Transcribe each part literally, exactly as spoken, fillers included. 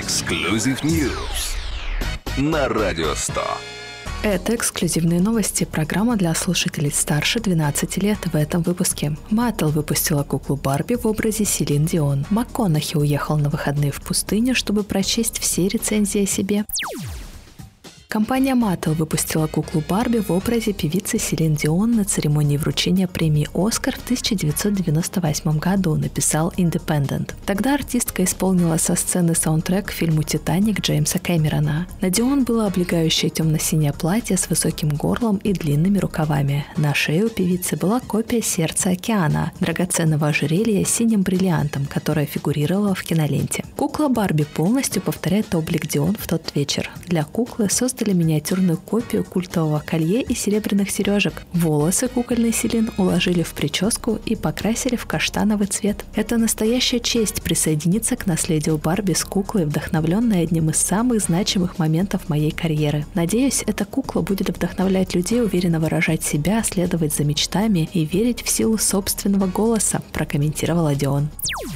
Exclusive News на Радио сто. Это эксклюзивные новости, программа для слушателей старше двенадцати лет. В этом выпуске. Mattel выпустила куклу Барби в образе Селин Дион. МакКонахи уехал на выходные в пустыню, чтобы прочесть все рецензии о себе. Компания Mattel выпустила куклу Барби в образе певицы Селин Дион на церемонии вручения премии «Оскар» в тысяча девятьсот девяносто восьмом году, написал Independent. Тогда артистка исполнила со сцены саундтрек к фильму «Титаник» Джеймса Кэмерона. На Дион было облегающее темно-синее платье с высоким горлом и длинными рукавами. На шее у певицы была копия сердца океана, драгоценного ожерелья с синим бриллиантом, которое фигурировало в киноленте. Кукла Барби полностью повторяет облик Дион в тот вечер. Для куклы создали миниатюрную копию культового колье и серебряных сережек. Волосы кукольной Селин уложили в прическу и покрасили в каштановый цвет. Это настоящая честь присоединиться к наследию Барби с куклой, вдохновленной одним из самых значимых моментов моей карьеры. Надеюсь, эта кукла будет вдохновлять людей уверенно выражать себя, следовать за мечтами и верить в силу собственного голоса, прокомментировала Дион.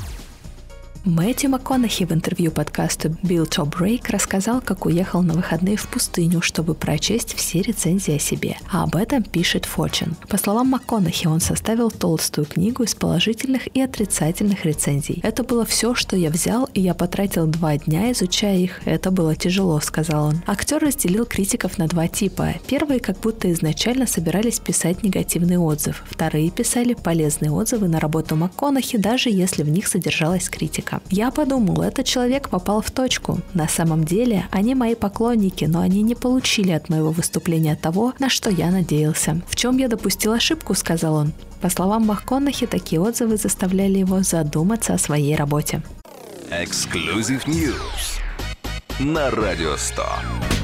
Мэтью МакКонахи в интервью подкасту Build to Break рассказал, как уехал на выходные в пустыню, чтобы прочесть все рецензии о себе. А об этом пишет Fortune. По словам МакКонахи, он составил толстую книгу из положительных и отрицательных рецензий. «Это было все, что я взял, и я потратил два дня, изучая их. Это было тяжело», — сказал он. Актер разделил критиков на два типа. Первые как будто изначально собирались писать негативный отзыв. Вторые писали полезные отзывы на работу МакКонахи, даже если в них содержалась критика. Я подумал, этот человек попал в точку. На самом деле, они мои поклонники, но они не получили от моего выступления того, на что я надеялся. В чем я допустил ошибку, сказал он. По словам МакКонахи, такие отзывы заставляли его задуматься о своей работе. Exclusive News на Радио сто.